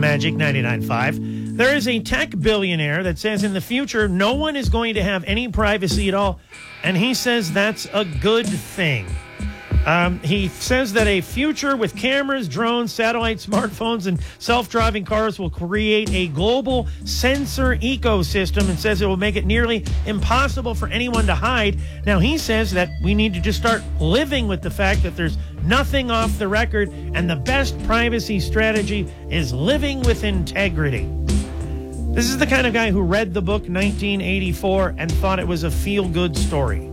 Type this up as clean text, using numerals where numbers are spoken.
Magic 99.5. There is a tech billionaire that says in the future, no one is going to have any privacy at all. And he says that's a good thing. He says that a future with cameras, drones, satellite, smartphones, and self-driving cars will create a global sensor ecosystem, and says it will make it nearly impossible for anyone to hide. Now, he says that we need to just start living with the fact that there's nothing off the record, and the best privacy strategy is living with integrity. This is the kind of guy who read the book 1984 and thought it was a feel-good story.